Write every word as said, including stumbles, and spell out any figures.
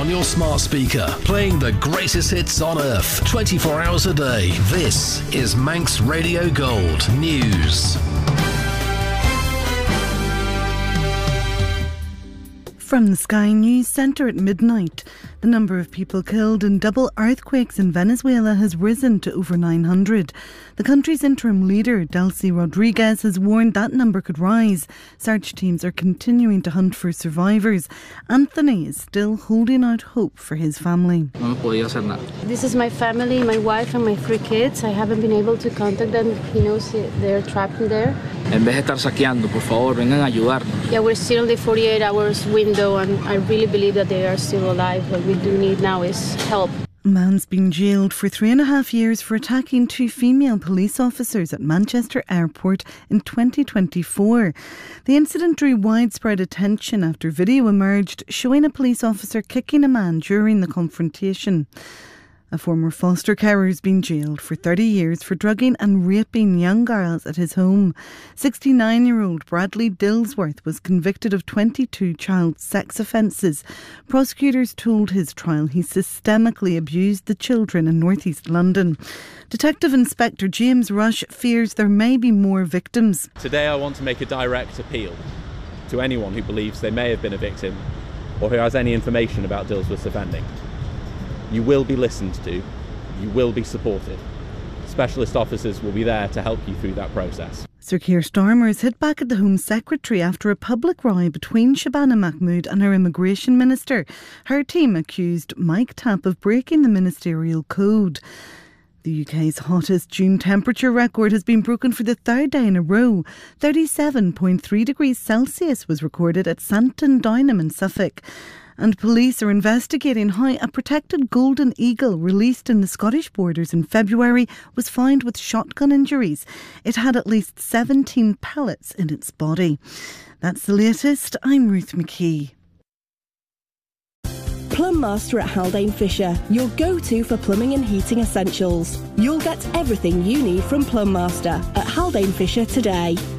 on your smart speaker, playing the greatest hits on earth, twenty-four hours a day. This is Manx Radio Gold News. From the Sky News Centre at midnight, the number of people killed in double earthquakes in Venezuela has risen to over nine hundred. The country's interim leader, Delcy Rodriguez, has warned that number could rise. Search teams are continuing to hunt for survivors. Anthony is still holding out hope for his family. This is my family, my wife and my three kids. I haven't been able to contact them. He knows they're trapped in there. En vez de estar saqueando, por favor, vengan a ayudarnos. Yeah, we're still in the forty-eight hours window, and I really believe that they are still alive. What we do need now is help. A man's been jailed for three and a half years for attacking two female police officers at Manchester Airport in twenty twenty-four. The incident drew widespread attention after video emerged showing a police officer kicking a man during the confrontation. A former foster carer has been jailed for thirty years for drugging and raping young girls at his home. sixty-nine-year-old Bradley Dillsworth was convicted of twenty-two child sex offences. Prosecutors told his trial he systemically abused the children in North East London. Detective Inspector James Rush fears there may be more victims. Today I want to make a direct appeal to anyone who believes they may have been a victim or who has any information about Dillsworth's offending. You will be listened to, you will be supported. Specialist officers will be there to help you through that process. Sir Keir Starmer has hit back at the Home Secretary after a public row between Shabana Mahmood and her Immigration Minister. Her team accused Mike Tapp of breaking the ministerial code. The U K's hottest June temperature record has been broken for the third day in a row. thirty-seven point three degrees Celsius was recorded at Santon Downham in Suffolk. And police are investigating how a protected golden eagle released in the Scottish borders in February was found with shotgun injuries. It had at least seventeen pellets in its body. That's the latest. I'm Ruth McKee. Plum Master at Haldane Fisher, your go-to for plumbing and heating essentials. You'll get everything you need from Plum Master at Haldane Fisher today.